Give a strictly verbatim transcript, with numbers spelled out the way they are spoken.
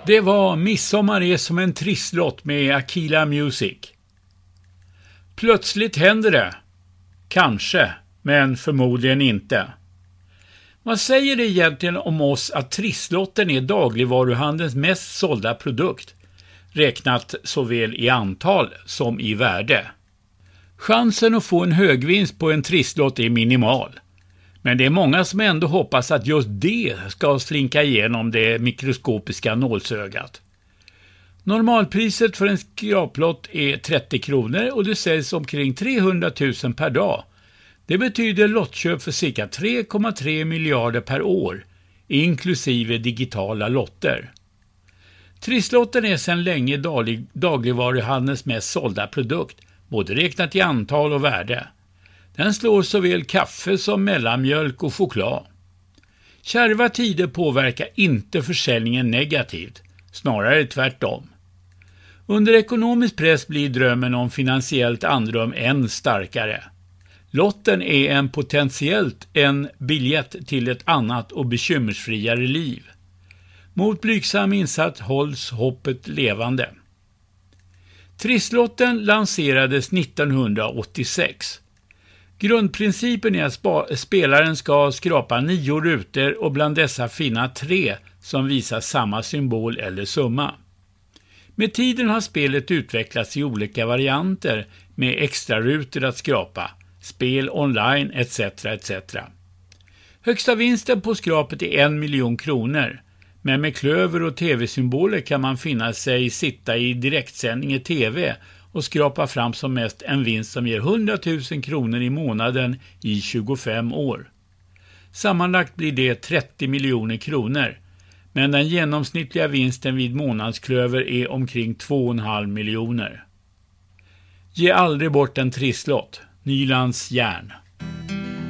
Det var Midsommar är som en trisslott med Aquila Music. Plötsligt händer det. Kanske, men förmodligen inte. Vad säger det egentligen om oss att trisslotten är dagligvaruhandelns mest sålda produkt, räknat såväl i antal som i värde? Chansen att få en högvinst på en trisslott är minimal. Men det är många som ändå hoppas att just det ska slinka igenom det mikroskopiska nålsögat. Normalpriset för en skraplott är trettio kronor och det säljs omkring trehundratusen per dag. Det betyder lottköp för cirka tre komma tre miljarder per år, inklusive digitala lotter. Trisslotten är sedan länge daglig, dagligvaruhandelns mest sålda produkt, både räknat i antal och värde. Den slår såväl kaffe som mellanmjölk och choklad. Kärva tider påverkar inte försäljningen negativt, snarare tvärtom. Under ekonomisk press blir drömmen om finansiellt andrum än starkare. Lotten är en potentiellt en biljett till ett annat och bekymmersfriare liv. Mot blygsam insats hålls hoppet levande. Trisslotten lanserades nittonhundraåttiosex. Grundprincipen är att spa- spelaren ska skrapa nio rutor och bland dessa finna tre som visar samma symbol eller summa. Med tiden har spelet utvecklats i olika varianter med extra rutor att skrapa, spel online et cetera et cetera. Högsta vinsten på skrapet är en miljon kronor, men med klöver och tv-symboler kan man finna sig sitta i direktsändning i tv och skrapa fram som mest en vinst som ger hundratusen kronor i månaden i tjugofem år. Sammanlagt blir det trettio miljoner kronor, men den genomsnittliga vinsten vid månadsklöver är omkring två komma fem miljoner. Ge aldrig bort en trisslott. Nylands järn.